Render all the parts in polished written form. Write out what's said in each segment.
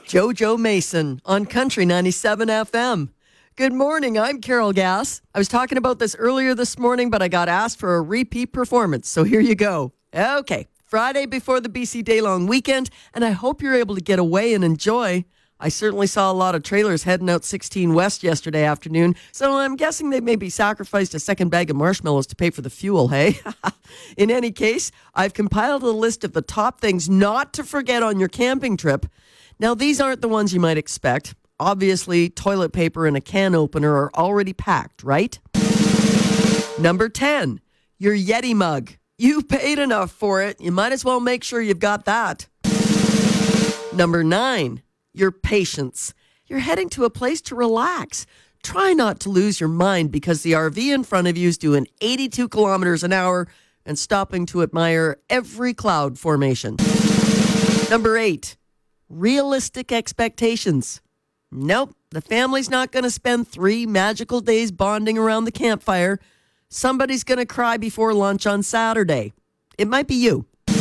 JoJo Mason on Country 97 FM. Good morning, I'm Carol Gass. I was talking about this earlier this morning, but I got asked for a repeat performance, so here you go. Okay, Friday before the BC Day Long weekend, and I hope you're able to get away and enjoy. I certainly saw a lot of trailers heading out 16 West yesterday afternoon, so I'm guessing they maybe sacrificed a second bag of marshmallows to pay for the fuel, hey? In any case, I've compiled a list of the top things not to forget on your camping trip. Now, these aren't the ones you might expect. Obviously, toilet paper and a can opener are already packed, right? Number 10, your Yeti mug. You paid enough for it. You might as well make sure you've got that. Number 9, your patience. You're heading to a place to relax. Try not to lose your mind because the RV in front of you is doing 82 kilometers an hour and stopping to admire every cloud formation. Number 8, realistic expectations. Nope, the family's not going to spend 3 magical days bonding around the campfire. Somebody's going to cry before lunch on Saturday. It might be you.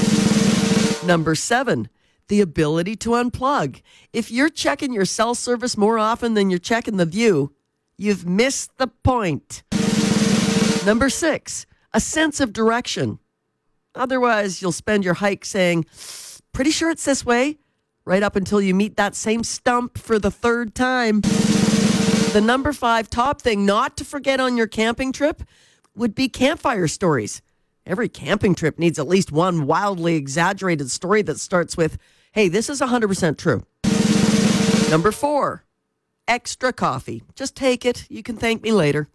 Number 7, the ability to unplug. If you're checking your cell service more often than you're checking the view, you've missed the point. Number 6, a sense of direction. Otherwise, you'll spend your hike saying, pretty sure it's this way, right up until you meet that same stump for the 3rd time. The number 5 top thing not to forget on your camping trip would be campfire stories. Every camping trip needs at least one wildly exaggerated story that starts with, hey, this is 100% true. Number 4, extra coffee. Just take it. You can thank me later.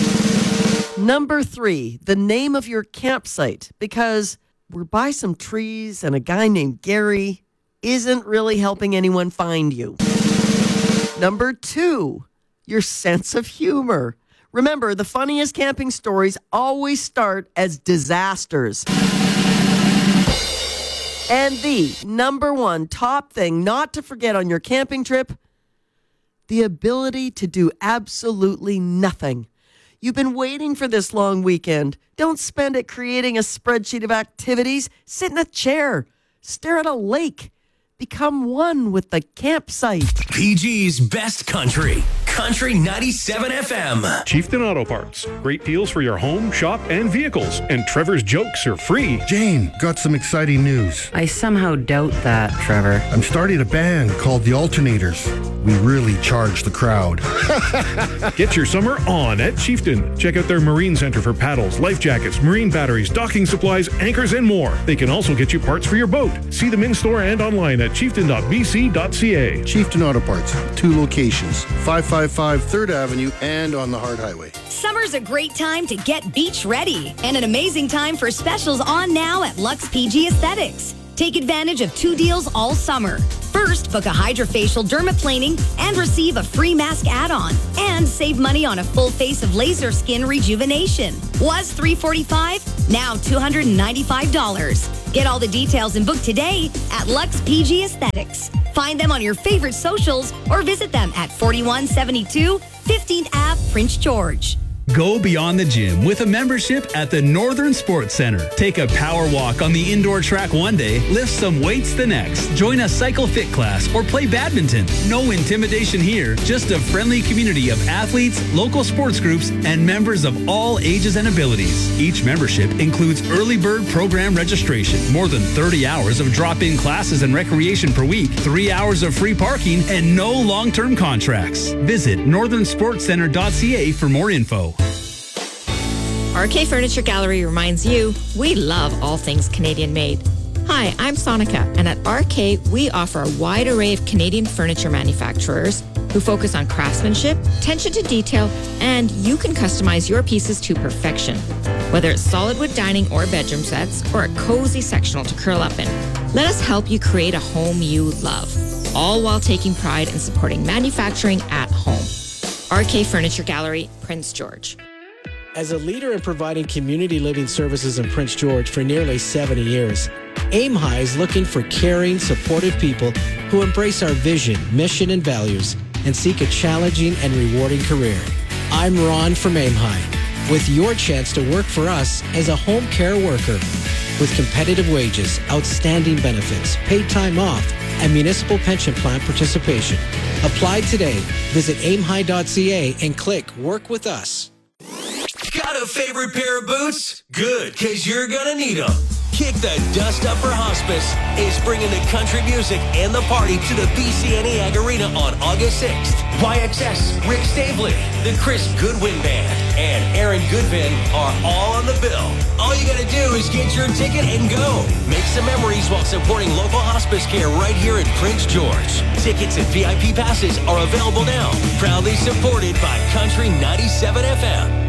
Number 3, the name of your campsite, because we're by some trees and a guy named Gary isn't really helping anyone find you. Number 2, your sense of humor. Remember, the funniest camping stories always start as disasters. And the number 1 top thing not to forget on your camping trip, the ability to do absolutely nothing. You've been waiting for this long weekend. Don't spend it creating a spreadsheet of activities. Sit in a chair. Stare at a lake. Become one with the campsite. PG's Best Country. Country 97 FM. Chieftain Auto Parts. Great deals for your home, shop, and vehicles. And Trevor's jokes are free. Jane, got some exciting news. I somehow doubt that, Trevor. I'm starting a band called The Alternators. We really charge the crowd. Get your summer on at Chieftain. Check out their Marine Center for paddles, life jackets, marine batteries, docking supplies, anchors, and more. They can also get you parts for your boat. See them in store and online at chieftain.bc.ca. Chieftain Auto Parts, 2 locations, 555 3rd Avenue and on the Hard Highway. Summer's a great time to get beach ready and an amazing time for specials on now at Lux PG Aesthetics. Take advantage of 2 deals all summer. First, book a hydrofacial dermaplaning and receive a free mask add-on. And save money on a full face of laser skin rejuvenation. Was $345, now $295. Get all the details and book today at Lux PG Aesthetics. Find them on your favorite socials or visit them at 4172 15th Ave, Prince George. Go beyond the gym with a membership at the Northern Sports Center. Take a power walk on the indoor track one day, lift some weights the next. Join a cycle fit class or play badminton. No intimidation here, just a friendly community of athletes, local sports groups, and members of all ages and abilities. Each membership includes early bird program registration, more than 30 hours of drop-in classes and recreation per week, 3 hours of free parking, and no long-term contracts. Visit northernsportscenter.ca for more info. RK Furniture Gallery reminds you, we love all things Canadian made. Hi, I'm Sonica, and at RK, we offer a wide array of Canadian furniture manufacturers who focus on craftsmanship, attention to detail, and you can customize your pieces to perfection. Whether it's solid wood dining or bedroom sets, or a cozy sectional to curl up in, let us help you create a home you love, all while taking pride in supporting manufacturing at home. RK Furniture Gallery, Prince George. As a leader in providing community living services in Prince George for nearly 70 years, Aim High is looking for caring, supportive people who embrace our vision, mission, and values and seek a challenging and rewarding career. I'm Ron from Aim High, with your chance to work for us as a home care worker. With competitive wages, outstanding benefits, paid time off, and municipal pension plan participation. Apply today. Visit aimhigh.ca and click Work with Us. Got a favorite pair of boots? Good, because you're going to need them. Kick the Dust Up for Hospice is bringing the country music and the party to the BCNE Ag Arena on August 6th. YXS, Rick Stavely, the Chris Goodwin Band, and Aaron Goodvin are all on the bill. All you got to do is get your ticket and go. Make some memories while supporting local hospice care right here in Prince George. Tickets and VIP passes are available now. Proudly supported by Country 97 FM.